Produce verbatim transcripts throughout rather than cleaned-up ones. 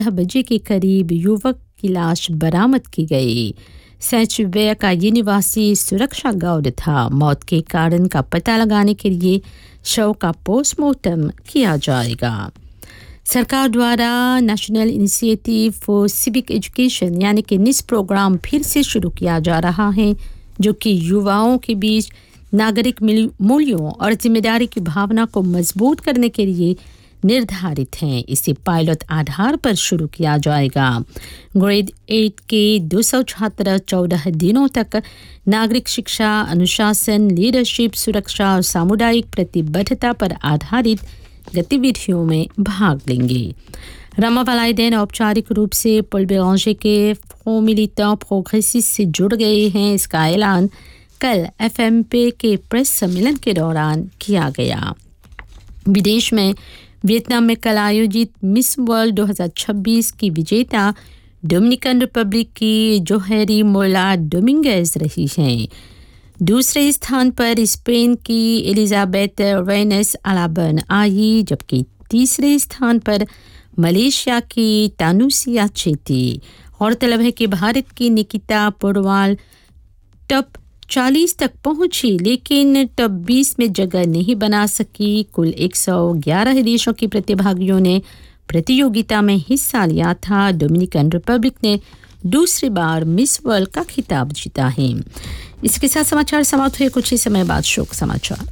बजे के करीब युवक की लाश बरामद की गई। सैचुवे का ये निवासी सुरक्षा गार्ड था। मौत के कारण का पता लगाने के लिए शव का पोस्टमार्टम किया जाएगा। सरकार द्वारा national initiative for civic education यानी कि निस प्रोग्राम फिर से शुरू किया जा रहा है, जो कि युवाओं के बीच नागरिक मूल्यों और जिम्मेदारी की भावना को मजबूत करने के लिए निर्धारित हैं। इसे पायलट आधार पर शुरू किया जाएगा। ग्रेड एट के दो सौ छात्र चौदह दिनों तक नागरिक शिक्षा, अनुशासन, लीडरशिप, सुरक्षा और सामुदायिक प्रतिबद्धता पर आधारित गतिविधियों में भाग लेंगे। रामावालाइदेन औपचारिक रूप से पॉल बेरांजे के फ्रंट मिलिटेंट प्रोग्रेसिस्ट से जुड़ गए हैं। इसका ऐलान कल एफएमपी के प्रेस सम्मेलन के दौरान किया गया। विदेश में वियतनाम में कल आयोजित मिस वर्ल्ड दो हज़ार छब्बीस की विजेता डोमिनिकन रिपब्लिक की जोहेरी मोला डोमिंगेज रही हैं। दूसरे स्थान पर स्पेन की एलिजाबेथ रेनेस अलाबन आई, जबकि तीसरे स्थान पर मलेशिया की तानुसिया चेती। गौरतलब है कि भारत की निकिता पोरवाल टॉप चालीस तक पहुंची, लेकिन टॉप बीस में जगह नहीं बना सकी। कुल एक सौ ग्यारह देशों के प्रतिभागियों ने प्रतियोगिता में हिस्सा लिया था। डोमिनिकन रिपब्लिक ने दूसरी बार मिस वर्ल्ड का खिताब जीता है। इसके साथ समाचार समाप्त हुए। कुछ ही समय बाद शोक समाचार।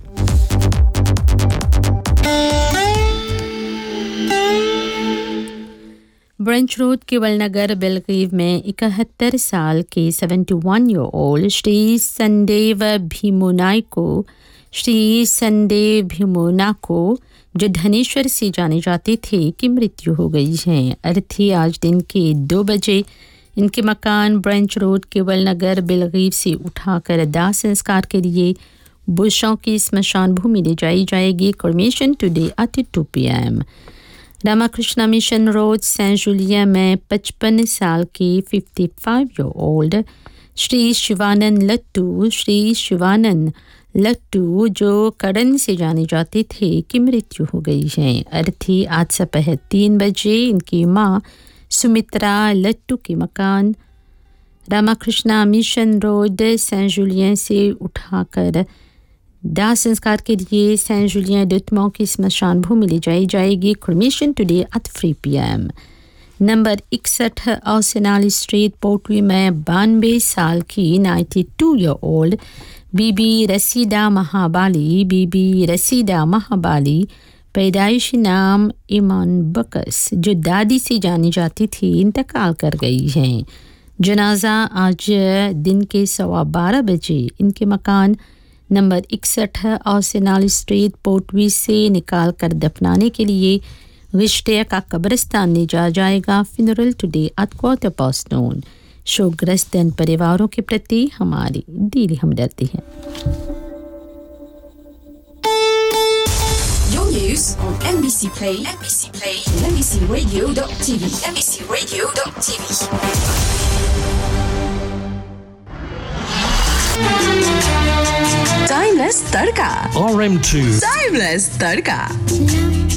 ब्रेंच रोड केवल नगर बेलगीव में इकहत्तर साल के इकहत्तर ईयर ओल्ड श्री संदेव भीमोनाई को श्री संदेव भीमोना को जो धनेश्वर से जाने जाते थे की मृत्यु हो गई है। अर्थी आज दिन के दो बजे इनके मकान ब्रेंच रोड केवल नगर बेलगीव से उठाकर दाह संस्कार के लिए बुशों की स्मशान भूमि ले जाई जाएगी। Cremation today at to P M. Ramakrishna mission road Saint Julia में पचपन साल की पचपन ईयर ओल्ड श्री शिवानंद लट्टू श्री शिवानंद लट्टू जो करण से जाने जाते थे की मृत्यु हो गई है। अर्थी आज दोपहर तीन बजे इनकी मां सुमित्रा लट्टू के मकान Ramakrishna mission road Saint Julia से उठाकर दाह संस्कार के लिए सेंट जूलिया डुटमो की स्मशान भूमि ले जाई जाएगी। Cremation today at three P M. Number इकसठ औसेनाली स्ट्रीट पोर्टली में बानवे साल की बानवे ईयर ओल्ड बीबी रसीदा महाबाली बीबी रसीदा महाबाली पैदाइशी नाम ईमान बकस जो दादी से जानी जाती थी इंतकाल कर गई हैं। जनाजा आज दिन के सवा बारह बजे इनके मकान नंबर इकसठ औसेनाल स्ट्रीट पोर्टवी से निकाल कर दफनाने के लिए रिश्ते का कब्रिस्तान ले जाया जाएगा। Funeral today at quarter past noon. शोकग्रस्त परिवारों के प्रति हमारी दिली हमदर्दी है। Your news on N B C Play, N B C Play, N B C Radio dot T V, N B C Radio dot T V. Timeless Tadka. R M two. Timeless Tadka.